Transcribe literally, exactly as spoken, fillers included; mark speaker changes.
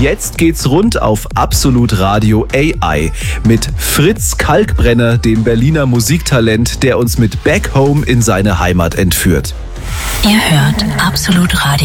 Speaker 1: Jetzt geht's rund auf Absolut Radio A I mit Fritz Kalkbrenner, dem Berliner Musiktalent, der uns mit Back Home in seine Heimat entführt.
Speaker 2: Ihr hört Absolut Radio.